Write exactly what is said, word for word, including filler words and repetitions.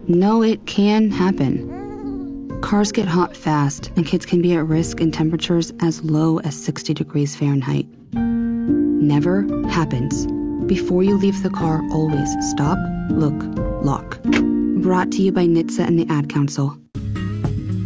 No, it can happen. Cars get hot fast, and kids can be at risk in temperatures as low as sixty degrees Fahrenheit. Never happens. Before you leave the car, always stop, look, lock. Brought to you by N H T S A and the Ad Council.